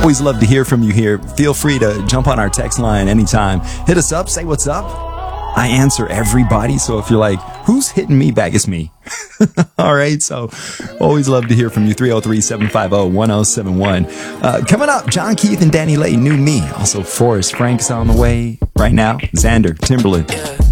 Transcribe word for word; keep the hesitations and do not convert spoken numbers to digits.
Always love to hear from you here. Feel free to jump on our text line anytime. Hit us up, say what's up. I answer everybody, so if you're like, who's hitting me back? It's me. All right, so always love to hear from you. three oh three, seven five oh, one oh seven one. Uh, coming up, John Keith and Danny Lay, New Me. Also, Forrest Frank's on the way right now. Xander, Timberland.